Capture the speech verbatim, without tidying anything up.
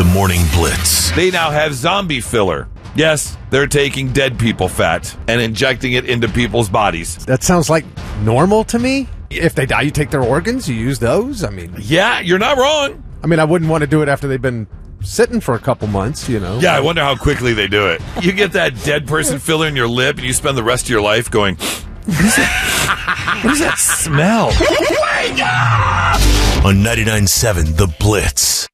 The Morning Blitz. They now have zombie filler. Yes, they're taking dead people fat and injecting it into people's bodies. That sounds like normal to me. If they die, you take their organs, you use those. I mean, Yeah, you're not wrong. I mean, I wouldn't want to do it after they've been sitting for a couple months, you know. Yeah, I wonder how quickly they do it. You get that dead person filler in your lip, and you spend the rest of your life going, what is that? What does that smell? On ninety-nine point seven The Blitz.